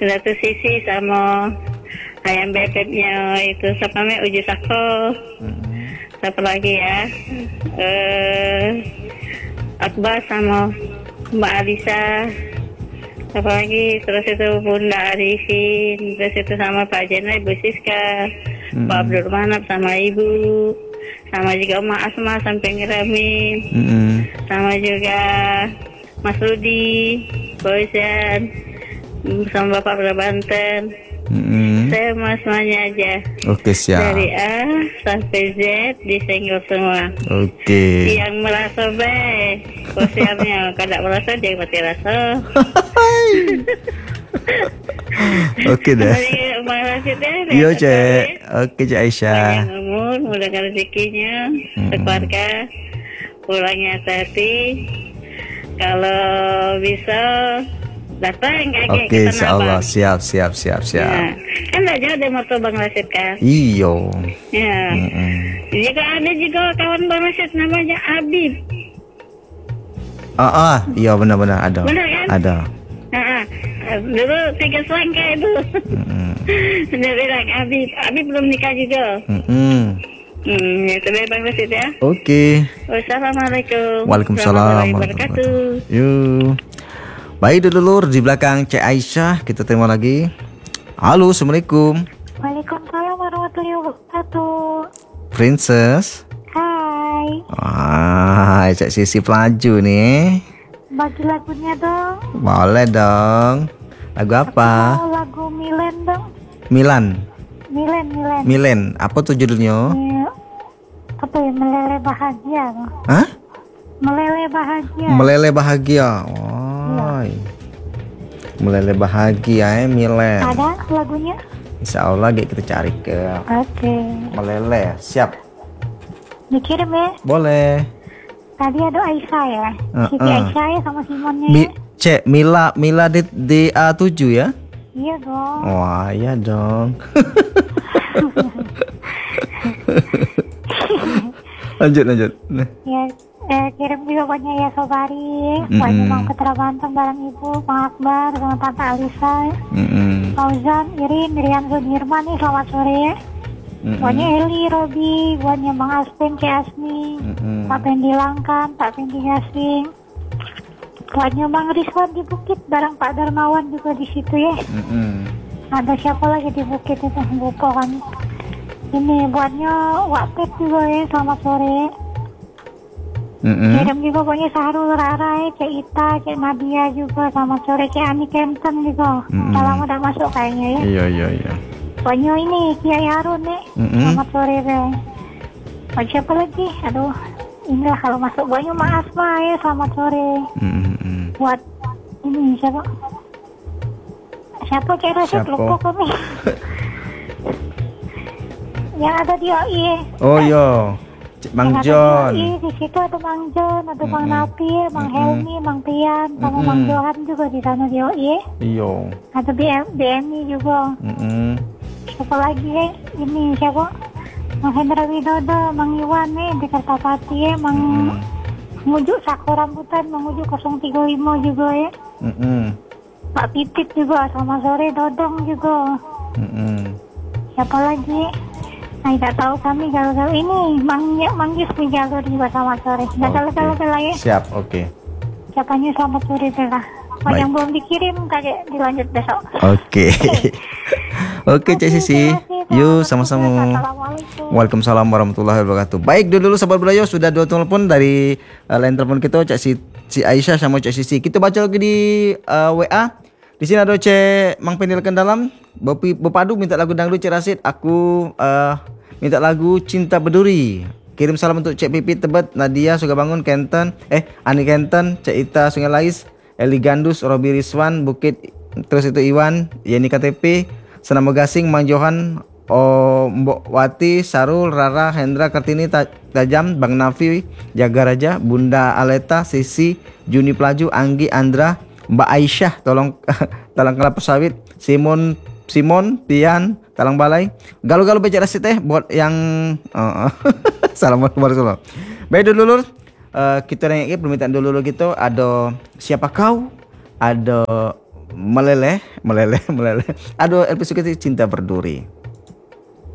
satu sisi sama ayam bebeknya itu siapa namanya Uji Sako. Siapa lagi ya? Akbar sama Mbak Alisa. Siapa lagi? Terus itu Bunda Arifin. Terus itu sama Pak Jenai, Ibu Siska, Pak Abdul Manap sama Ibu. Sama juga Oma Asma sampai ngeramin. Sama juga Mas Rudi, Boysen, sama Bapak Brabanten. Saya mau semuanya aja. Oke, siap. Dari A sampai Z disenggol semua. Oke. Yang merasa baik, posialnya kada merasa dia mati rasa. Oke deh. Yo Cek. Oke Cek Aisyah. Panjang umur, mudahkan rezekinya, sekeluarga, pulangnya hati. Kalau bisa datang kayak Oke, insyaallah. Siap. Nah, kan tidak jauh dari motor Bang Rasid kan? Iyo. Ya. Juga ada juga kawan Bang Rasid namanya Habib. Iya benar-benar ada. Benar kan? Ada. Dulu 3 selangkah itu. Dia bilang Habib belum nikah juga. Itu dari Bang Rasid ya. Oke. Wassalamualaikum. Waalaikumsalam warahmatullahi wabarakatuh. Yuk. Baik dulur di belakang Cek Aisyah, kita terima lagi. Halo, assalamualaikum. Waalaikumsalam warahmatullahi wabarakatuh. Princess. Hai. Cek Sisi pelaju nih. Bagi lagunya dong. Boleh dong. Lagu apa? Mau lagu Milen dong. Milen. Apa tuh judulnya? Ya, apa ya? Meleleh bahagia. Hah? Meleleh bahagia. Meleleh bahagia Milen. Ada lagunya? Insyaallah kita cari ke. Oke. Meleleh, siap. Dikirim ya? Boleh. Tadi ada Aisyah ya. Siti Aisyah ya sama Simonnya ya? Cek Mila di A7 ya? Iya dong. Wah, iya dong. lanjut. Ya, kirim juga banyak ya Sobari, banyak Bang Petra Banteng bareng Ibu, Bang Akbar, sama Tante Alisa, Fauzan, Irin, Miriam Zunirman nih, selamat sore ya. Banyak Eli, Robi, banyak Bang Aspen, Cik Asmi, Pak Pendi Langkan, Pak Pendi Gasing, banyak Bang Rizwan di Bukit, bareng Pak Darmawan juga di situ ya. Ada siapa lagi di Bukit itu, lupa kan. Ini buatnya Wak Pep juga ya, selamat sore. Kirim juga pokoknya Sahrul Rarai, Cek Ita, Cek Nadia juga, sama sore Cek Ani Kenten juga. Salam udah masuk kayaknya ya. Iya. Pokoknya ini Kiai Harun nih, selamat sore deh. Siapa lagi? Aduh, inilah kalau masuk banyak Mas Asma ya, selamat sore. Buat ini siapa? Cek Rasid lupa kami. Yang ada di OI. Oh iya. Bang John. Di situ ada Bang John, ada Bang Napi, Bang Helmi, Bang Pian, sama Bang Johan juga di sana di OI. Iya. Ada BMI juga. Siapa lagi ya? Ini siapa? Bang Hendra Widodo, Bang Iwan nih di Kertapati ya, Bang Ngujuk Saku Rambutan, Bang Ngujuk 035 juga ya. Pak Pipit juga, sama sore Dodong juga. Siapa lagi? Saya tidak tahu kami galau-galau ini manggis di jalur juga selamat sore. Nggak galau-galau Bella ya. Siap, oke. Siapanya selamat sore Bella. Yang belum dikirim kakek dilanjut besok. Oke. Oke Cek Sisi. Yuk sama-sama. Waalaikumsalam warahmatullahi wabarakatuh. Baik dulu sahabat belayo, sudah 2 telepon dari line telepon kita Cek si Aisyah sama Cek Sisi. Kita baca lagi di WA. Di sini ada Cek Mang Penilkan dalam Bepadu minta lagu dangdut Cek Rasid. Aku minta lagu Cinta Berduri. Kirim salam untuk Cek Pipi Tebet, Nadia Suga Bangun Kenten, Ani Kenten, Cek Ita Sungai Lais, Eli Gandus, Robi Rizwan, Bukit, terus itu Iwan, Yeni KTP, Senam Gasing, Mang Johan, Mbok Wati, Sarul, Rara, Hendra, Kartini, Tajam, Bang Nafi, Jaga Raja, Bunda Aleta, Sisi, Juni Pelaju, Anggi, Andra, Mbak Aisyah, tolong kelapa sawit, Simon, Tian, Talang Balai, galu-galu baca rasid buat yang Assalamualaikum warahmatullahi wabarakatuh. Baik dulur, kita nanya permintaan dulu gitu, ada siapa kau, ada meleleh. Aduh, episode kita cinta berduri.